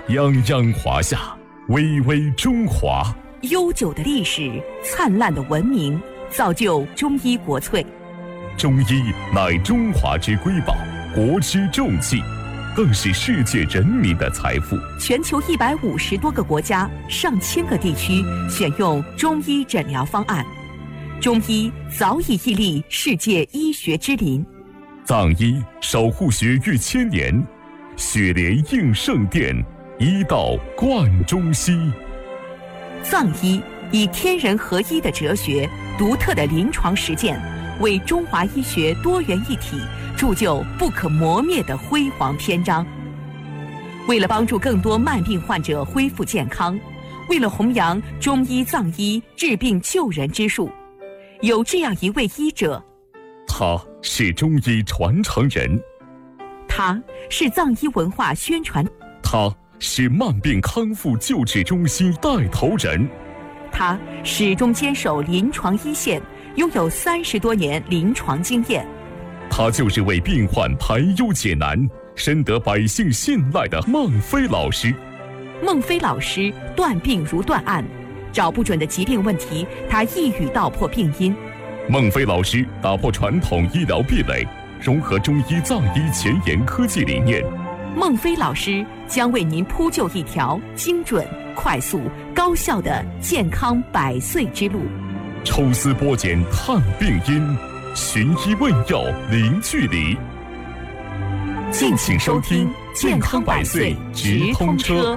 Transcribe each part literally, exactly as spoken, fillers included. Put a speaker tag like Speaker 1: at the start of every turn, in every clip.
Speaker 1: 泱泱华夏，巍巍中华。
Speaker 2: 悠久的历史，灿烂的文明，造就中医国粹。
Speaker 1: 中医乃中华之瑰宝，国之重器，更是世界人民的财富。
Speaker 2: 全球一百五十多个国家、上千个地区选用中医诊疗方案，中医早已屹立世界医学之林。
Speaker 1: 藏医守护学逾千年，血莲应圣殿，医道贯中西。
Speaker 2: 藏医以天人合一的哲学、独特的临床实践，为中华医学多元一体铸就不可磨灭的辉煌篇章。为了帮助更多慢病患者恢复健康，为了弘扬中医藏医治病救人之术，有这样一位医者，
Speaker 1: 他是中医传承人，
Speaker 2: 他是藏医文化宣传，
Speaker 1: 他是慢病康复救治中心带头人，
Speaker 2: 他始终坚守临床一线，拥有三十多年临床经验。
Speaker 1: 他就是为病患排忧解难、深得百姓信赖的孟非老师。
Speaker 2: 孟非老师断病如断案，找不准的疾病问题，他一语道破病因。
Speaker 1: 孟非老师打破传统医疗壁垒，融合中医藏医前沿科技理念。
Speaker 2: 孟非老师将为您铺就一条精准、快速、高效的健康百岁之路。
Speaker 1: 抽丝剥茧探病因，寻医问药零距离。敬请收听《健康百岁直通车》。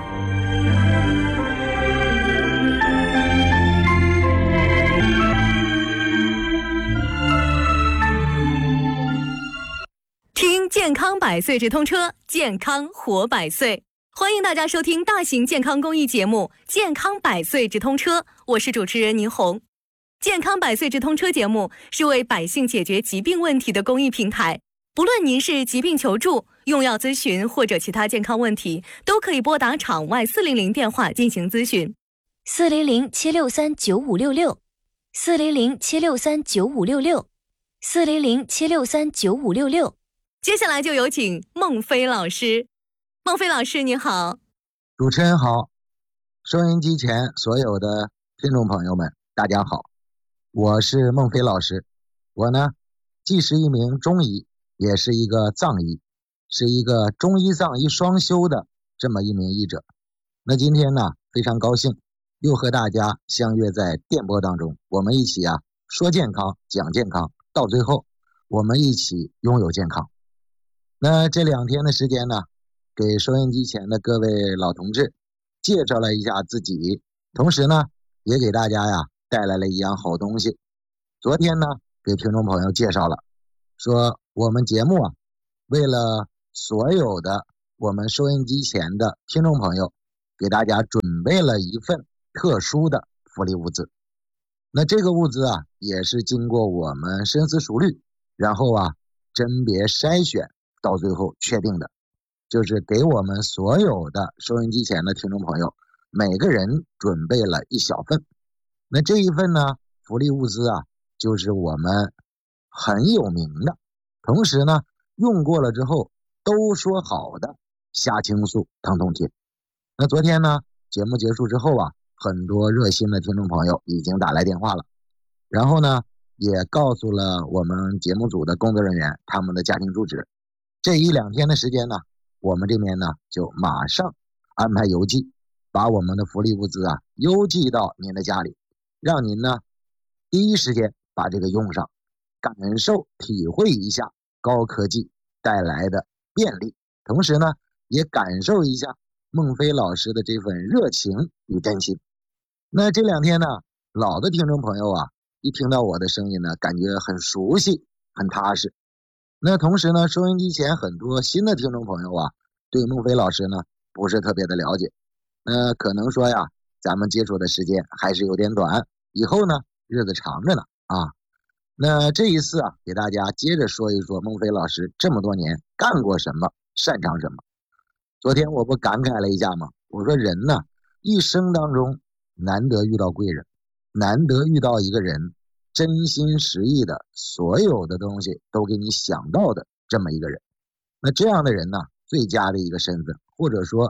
Speaker 3: 听健康百岁直通车，健康活百岁。欢迎大家收听大型健康公益节目《健康百岁直通车》，我是主持人倪红。健康百岁直通车节目是为百姓解决疾病问题的公益平台，不论您是疾病求助、用药咨询或者其他健康问题，都可以拨打场外四零零电话进行咨询。
Speaker 4: 四零零七六三九五六六，四零零七六三九五六六，四零零七六三九五六六。
Speaker 3: 接下来就有请孟非老师。孟非老师你好。
Speaker 5: 主持人好，收音机前所有的听众朋友们大家好，我是孟非老师。我呢既是一名中医，也是一个藏医，是一个中医藏医双修的这么一名医者。那今天呢非常高兴又和大家相约在电波当中，我们一起啊说健康讲健康，到最后我们一起拥有健康。那这两天的时间呢，给收音机前的各位老同志介绍了一下自己，同时呢也给大家呀带来了一样好东西。昨天呢给听众朋友介绍了，说我们节目啊为了所有的我们收音机前的听众朋友，给大家准备了一份特殊的福利物资。那这个物资啊也是经过我们深思熟虑，然后啊甄别筛选，到最后确定的，就是给我们所有的收音机前的听众朋友每个人准备了一小份。那这一份呢福利物资啊，就是我们很有名的，同时呢用过了之后都说好的虾青素疼痛贴。那昨天呢节目结束之后啊，很多热心的听众朋友已经打来电话了，然后呢也告诉了我们节目组的工作人员他们的家庭住址。这一两天的时间呢，我们这边呢就马上安排邮寄，把我们的福利物资啊邮寄到您的家里，让您呢第一时间把这个用上，感受体会一下高科技带来的便利，同时呢也感受一下孟非老师的这份热情与真心。那这两天呢，老的听众朋友啊一听到我的声音呢，感觉很熟悉很踏实。那同时呢，收音机前很多新的听众朋友啊，对孟非老师呢不是特别的了解。那可能说呀，咱们接触的时间还是有点短，以后呢日子长着呢啊。那这一次啊，给大家接着说一说孟非老师这么多年干过什么，擅长什么。昨天我不感慨了一下吗？我说人呢一生当中难得遇到贵人，难得遇到一个人真心实意的所有的东西都给你想到的这么一个人。那这样的人呢，最佳的一个身份，或者说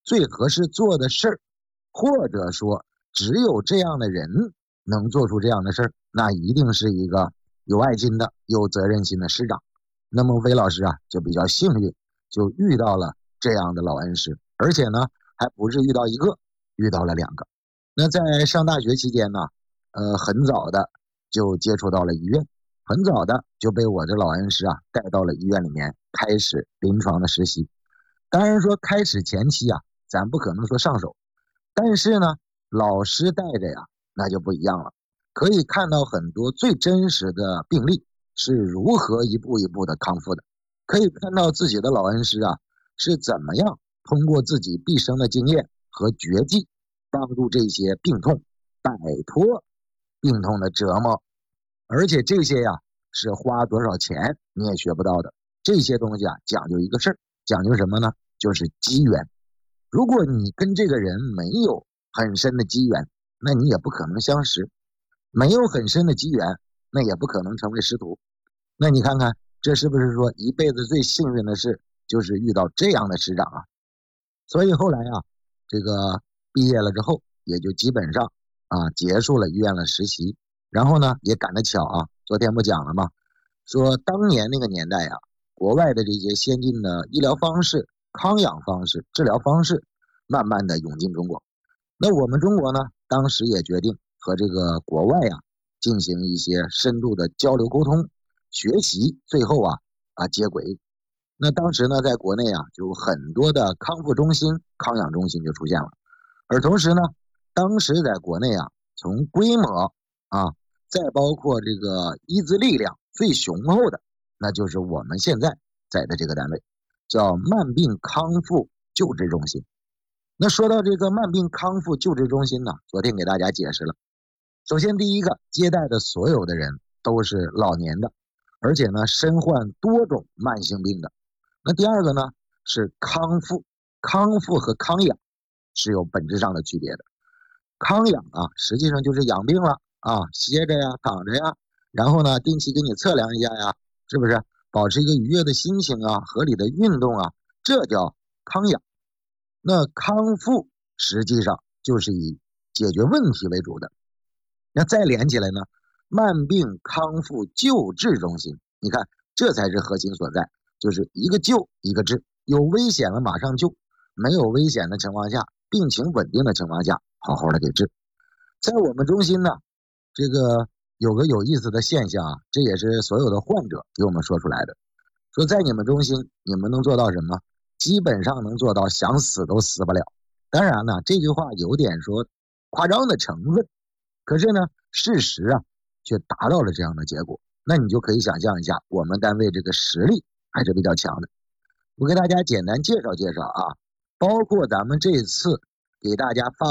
Speaker 5: 最合适做的事儿，或者说只有这样的人能做出这样的事儿，那一定是一个有爱心的、有责任心的师长。那么魏老师啊，就比较幸运，就遇到了这样的老恩师，而且呢，还不是遇到一个，遇到了两个。那在上大学期间呢，呃，很早的就接触到了医院，很早的就被我这老恩师啊带到了医院里面，开始临床的实习。当然说开始前期啊，咱不可能说上手，但是呢，老师带着呀，那就不一样了，可以看到很多最真实的病例是如何一步一步的康复的，可以看到自己的老恩师啊是怎么样通过自己毕生的经验和绝技，帮助这些病痛摆脱病痛的折磨。而且这些呀是花多少钱你也学不到的，这些东西啊讲究一个事儿，讲究什么呢？就是机缘。如果你跟这个人没有很深的机缘，那你也不可能相识，没有很深的机缘，那也不可能成为师徒。那你看看，这是不是说一辈子最幸运的事就是遇到这样的师长啊？所以后来啊，这个毕业了之后，也就基本上啊结束了医院的实习，然后呢也赶得巧啊，昨天不讲了吗？说当年那个年代啊，国外的这些先进的医疗方式、康养方式、治疗方式慢慢的涌进中国。那我们中国呢，当时也决定和这个国外啊进行一些深度的交流沟通、学习，最后啊啊接轨。那当时呢，在国内啊，就很多的康复中心、康养中心就出现了。而同时呢，当时在国内啊，从规模啊，再包括这个医资力量最雄厚的，那就是我们现在在的这个单位，叫慢病康复救治中心。那说到这个慢病康复救治中心呢，昨天给大家解释了。首先第一个，接待的所有的人都是老年的，而且呢身患多种慢性病的。那第二个呢是康复，康复和康养是有本质上的区别的。康养啊，实际上就是养病了啊，歇着呀，躺着呀，然后呢定期给你测量一下呀，是不是保持一个愉悦的心情啊，合理的运动啊，这叫康养。那康复实际上就是以解决问题为主的。那再连起来呢，慢病康复救治中心，你看这才是核心所在，就是一个救一个治，有危险了马上救，没有危险的情况下，病情稳定的情况下，好好的给治。在我们中心呢，这个有个有意思的现象啊，这也是所有的患者给我们说出来的，说在你们中心你们能做到什么？基本上能做到想死都死不了。当然呢，这句话有点说夸张的成分，可是呢事实啊却达到了这样的结果。那你就可以想象一下，我们单位这个实力还是比较强的。我给大家简单介绍介绍啊，包括咱们这次给大家发